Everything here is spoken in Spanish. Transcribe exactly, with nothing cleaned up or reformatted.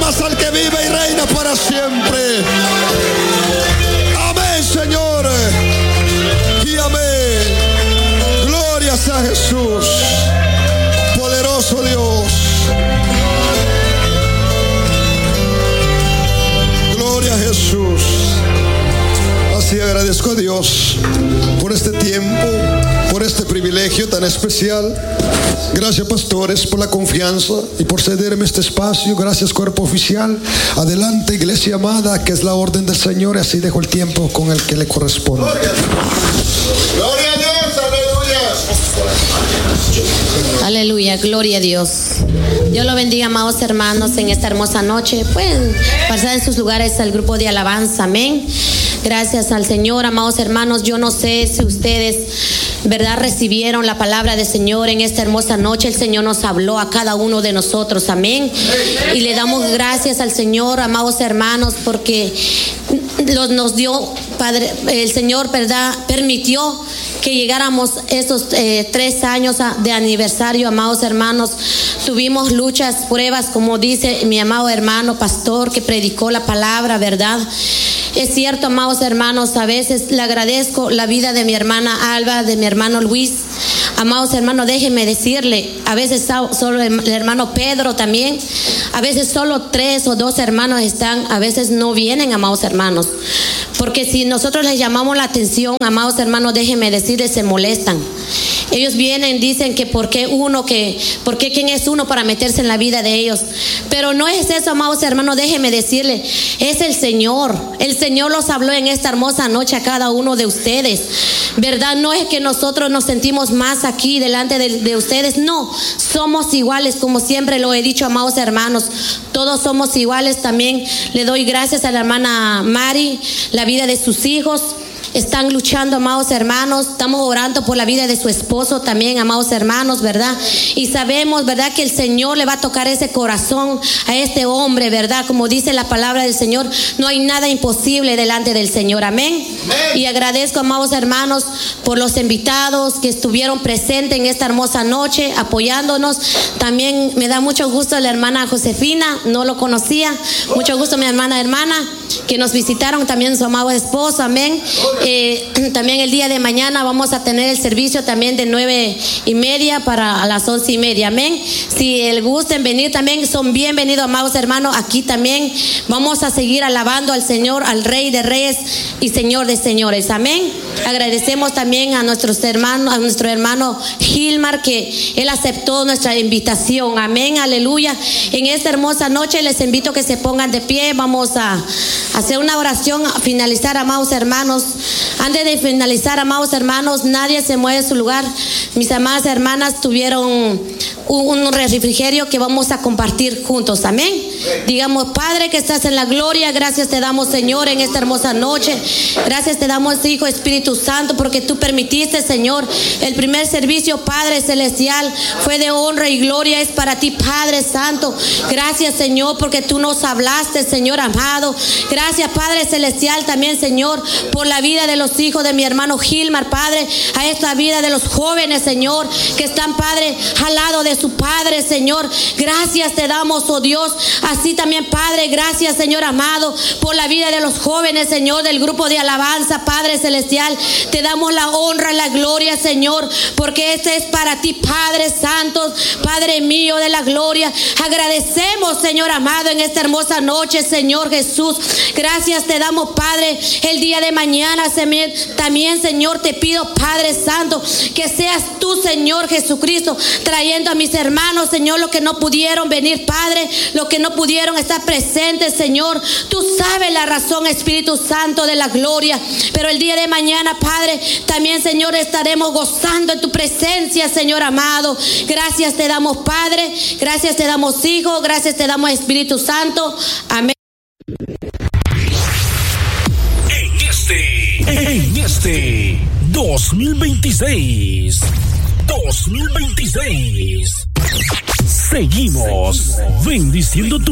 alabanzas al que vive y reina para siempre. Amén, Señor. Y amén. Gloria a Jesús. Poderoso Dios. Gloria a Jesús. Así agradezco a Dios por este tiempo, por este privilegio tan especial. Gracias, pastores, por la confianza y por cederme este espacio. Gracias, cuerpo oficial. Adelante, iglesia amada, que es la orden del Señor. Y así dejo el tiempo con el que le corresponde. Gloria, Gloria a Dios, aleluya. Aleluya, gloria a Dios. Dios lo bendiga, amados hermanos, en esta hermosa noche. Pueden pasar en sus lugares al grupo de alabanza. Amén. Gracias al Señor, amados hermanos. Yo no sé si ustedes, verdad, recibieron la palabra del Señor en esta hermosa noche. El Señor nos habló a cada uno de nosotros. Amén. Y le damos gracias al Señor, amados hermanos, porque nos dio, Padre, el Señor, verdad, permitió que llegáramos estos eh, tres años de aniversario, amados hermanos. Tuvimos luchas, pruebas, como dice mi amado hermano pastor que predicó la palabra, verdad. Es cierto, amados hermanos, a veces le agradezco la vida de mi hermana Alba, de mi hermano Luis. Amados hermanos, déjenme decirle, a veces solo el hermano Pedro también, a veces solo tres o dos hermanos están, a veces no vienen, amados hermanos. Porque si nosotros les llamamos la atención, amados hermanos, déjenme decirles, se molestan. Ellos vienen, dicen que por qué uno, que por qué quién es uno para meterse en la vida de ellos. Pero no es eso, amados hermanos, déjenme decirle, es el Señor. El Señor los habló en esta hermosa noche a cada uno de ustedes. ¿Verdad? No es que nosotros nos sentimos más aquí delante de, de ustedes. No, somos iguales, como siempre lo he dicho, amados hermanos. Todos somos iguales. También le doy gracias a la hermana Mari, la vida de sus hijos. Están luchando, amados hermanos. Estamos orando por la vida de su esposo también, amados hermanos, ¿verdad? Y sabemos, ¿verdad?, que el Señor le va a tocar ese corazón a este hombre, ¿verdad? Como dice la palabra del Señor, no hay nada imposible delante del Señor. Amén. Amén. Y agradezco, amados hermanos, por los invitados que estuvieron presentes en esta hermosa noche, apoyándonos. También me da mucho gusto la hermana Josefina, no lo conocía. Mucho gusto mi hermana, hermana, que nos visitaron, también su amado esposo. Amén. Eh, también el día de mañana vamos a tener el servicio también de nueve y media para a las once y media. Amén. Si el gusten venir también, son bienvenidos, amados hermanos. Aquí también vamos a seguir alabando al Señor, al Rey de Reyes y Señor de Señores. Amén. Agradecemos también a nuestros hermanos, a nuestro hermano Gilmar, que él aceptó nuestra invitación. Amén. Aleluya. En esta hermosa noche les invito a que se pongan de pie. Vamos a hacer una oración a finalizar, amados hermanos. Antes de finalizar, amados hermanos, nadie se mueve de su lugar. Mis amadas hermanas tuvieron un, un refrigerio que vamos a compartir juntos. Amén. Digamos, Padre que estás en la gloria, gracias te damos, Señor, en esta hermosa noche. Gracias te damos, Hijo, Espíritu Santo, porque tú permitiste, Señor, el primer servicio, Padre celestial, fue de honra y gloria, es para ti, Padre Santo. Gracias, Señor, porque tú nos hablaste, Señor amado. Gracias, Padre celestial, también, Señor, por la vida de los hijos de mi hermano Gilmar, Padre, a esta vida de los jóvenes, Señor, que están, Padre, al lado de su Padre, Señor. Gracias te damos, oh Dios. Así también, Padre, gracias, Señor amado, por la vida de los jóvenes, Señor, del grupo de alabanza, Padre celestial. Te damos la honra, la gloria, Señor, porque este es para ti, Padre Santo, Padre mío de la gloria. Agradecemos, Señor amado, en esta hermosa noche, Señor Jesús. Gracias te damos, Padre, el día de mañana. También, Señor, te pido, Padre Santo, que seas tú, Señor Jesucristo, trayendo a mis hermanos, Señor, los que no pudieron venir, Padre, los que no pudieron estar presentes, Señor. Tú sabes la razón, Espíritu Santo de la gloria. Pero el día de mañana, Padre, también, Señor, estaremos gozando en tu presencia, Señor amado. Gracias te damos, Padre. Gracias te damos, Hijo. Gracias te damos, Espíritu Santo. Amén. En este dos mil veintiséis, dos mil veintiséis, seguimos bendiciendo tu